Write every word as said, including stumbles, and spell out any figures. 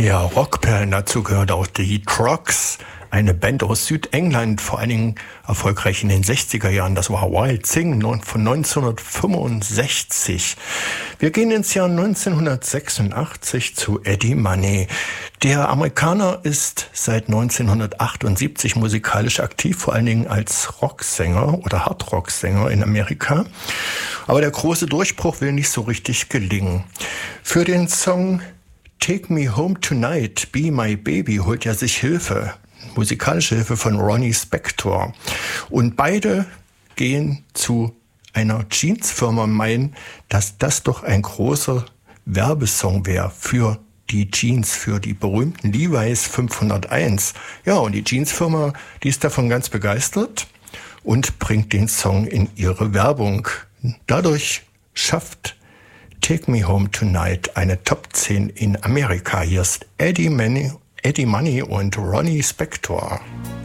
Ja, Rockperlen, dazu gehört auch die Trucks, eine Band aus Südengland, vor allen Dingen erfolgreich in den sechziger Jahren. Das war Wild Thing von neunzehnhundertfünfundsechzig. Wir gehen ins Jahr neunzehnhundertsechsundachtzig zu Eddie Money. Der Amerikaner ist seit neunzehnhundertachtundsiebzig musikalisch aktiv, vor allen Dingen als Rocksänger oder Hardrocksänger in Amerika. Aber der große Durchbruch will nicht so richtig gelingen. Für den Song Take Me Home Tonight, Be My Baby holt er sich Hilfe, musikalische Hilfe von Ronnie Spector. Und beide gehen zu einer Jeansfirma, meinen, dass das doch ein großer Werbesong wäre für die Jeans, für die berühmten Levi's fünfhunderteins. Ja, und die Jeansfirma, die ist davon ganz begeistert und bringt den Song in ihre Werbung. Dadurch schafft Take Me Home Tonight eine Top zehn in Amerika. Hier ist Eddie Money, Eddie Money und Ronnie Spector.